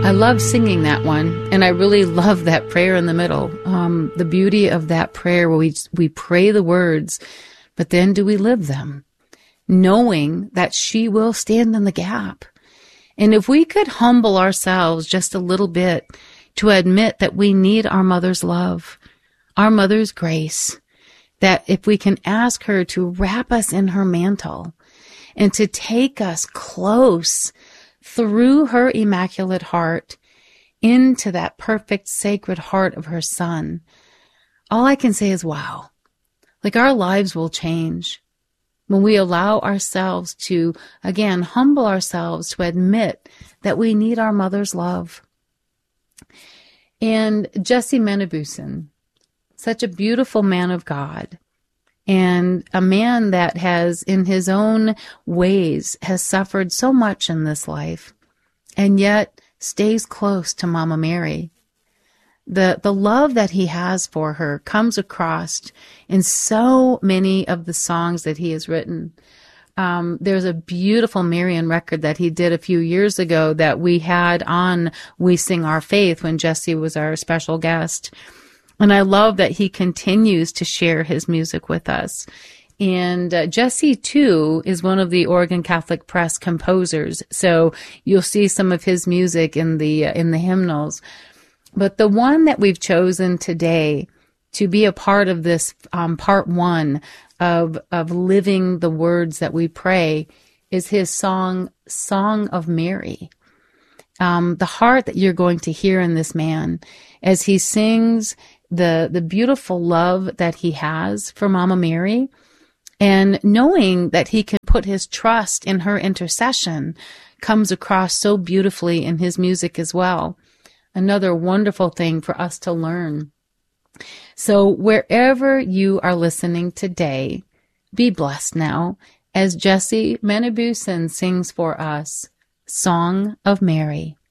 I love singing that one, and I really love that prayer in the middle. The beauty of that prayer where we pray the words, but then do we live them, knowing that she will stand in the gap. And if we could humble ourselves just a little bit to admit that we need our mother's love, our mother's grace, that if we can ask her to wrap us in her mantle and to take us close through her immaculate heart into that perfect sacred heart of her son, all I can say is, wow, like our lives will change when we allow ourselves to, again, humble ourselves to admit that we need our mother's love. And Jesse Menabusen, such a beautiful man of God, and a man that has, in his own ways, has suffered so much in this life, and yet stays close to Mama Mary. The love that he has for her comes across in so many of the songs that he has written. There's a beautiful Marian record that he did a few years ago that we had on We Sing Our Faith when Jesse was our special guest. And I love that he continues to share his music with us. And Jesse, too, is one of the Oregon Catholic Press composers. So you'll see some of his music in the hymnals. But the one that we've chosen today to be a part of this part one of living the words that we pray is his Song of Mary. The heart that you're going to hear in this man as he sings the beautiful love that he has for Mama Mary, and knowing that he can put his trust in her intercession comes across so beautifully in his music as well. Another wonderful thing for us to learn. So wherever you are listening today, be blessed now as Jesse Menabusen sings for us, Song of Mary.